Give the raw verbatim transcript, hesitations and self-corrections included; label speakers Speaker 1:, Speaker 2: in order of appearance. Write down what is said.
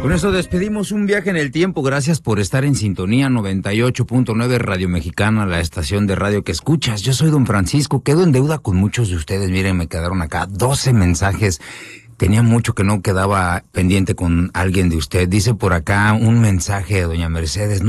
Speaker 1: Con eso despedimos un viaje en el tiempo. Gracias por estar en sintonía noventa y ocho punto nueve Radio Mexicana, la estación de radio que escuchas. Yo soy don Francisco, quedo en deuda con muchos de ustedes. Miren, me quedaron acá doce mensajes. Tenía mucho que no quedaba pendiente con alguien de usted. Dice por acá un mensaje de doña Mercedes.